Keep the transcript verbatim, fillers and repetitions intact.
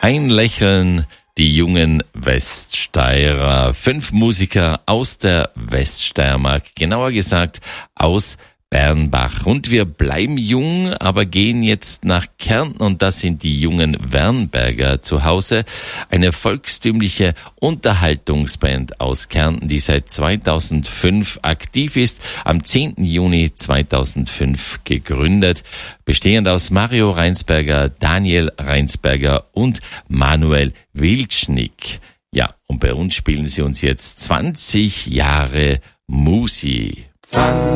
Ein Lächeln, die jungen Weststeirer. Fünf Musiker aus der Weststeiermark, genauer gesagt aus Bernbach. Und wir bleiben jung, aber gehen jetzt nach Kärnten, und das sind die jungen Wernberger zu Hause. Eine volkstümliche Unterhaltungsband aus Kärnten, die seit zweitausendfünf aktiv ist, am zehnten Juni zweitausendfünf gegründet, bestehend aus Mario Reinsberger, Daniel Reinsberger und Manuel Wilcznik. Ja, und bei uns spielen sie uns jetzt zwanzig Jahre Musi.